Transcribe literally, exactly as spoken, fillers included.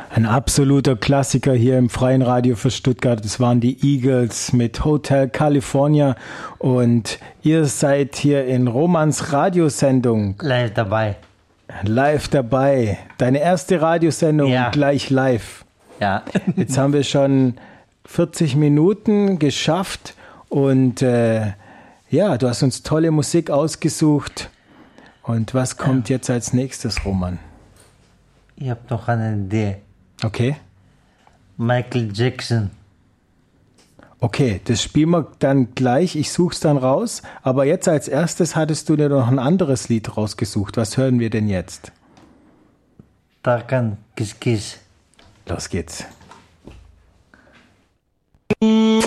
Ein absoluter Klassiker hier im Freien Radio für Stuttgart. Das waren die Eagles mit Hotel California. Und ihr seid hier in Romans Radiosendung. Live dabei. Live dabei. Deine erste Radiosendung Ja. gleich live. Ja. Jetzt haben wir schon vierzig Minuten geschafft. Und äh, ja, du hast uns tolle Musik ausgesucht. Und was kommt ja. jetzt als nächstes, Roman? Ich habe noch eine Idee. Okay. Michael Jackson. Okay, das spielen wir dann gleich. Ich suche es dann raus. Aber jetzt als erstes hattest du dir noch ein anderes Lied rausgesucht. Was hören wir denn jetzt? Tarkan Kiss Kiss. Los geht's. Mm.